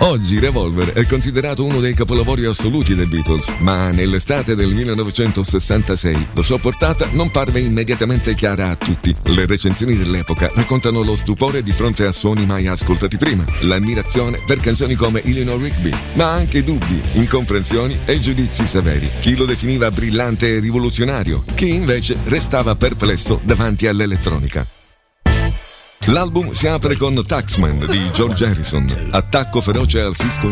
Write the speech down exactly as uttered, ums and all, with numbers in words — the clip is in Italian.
Oggi Revolver è considerato uno dei capolavori assoluti dei Beatles, ma nell'estate del millenovecentosessantasei la sua portata non parve immediatamente chiara a tutti. Le recensioni dell'epoca raccontano lo stupore di fronte a suoni mai ascoltati prima, l'ammirazione per canzoni come Eleanor Rigby, ma anche dubbi, incomprensioni e giudizi severi. Chi lo definiva brillante e rivoluzionario, chi invece restava perplesso davanti all'elettronica. L'album si apre con Taxman di George Harrison, attacco feroce al fisco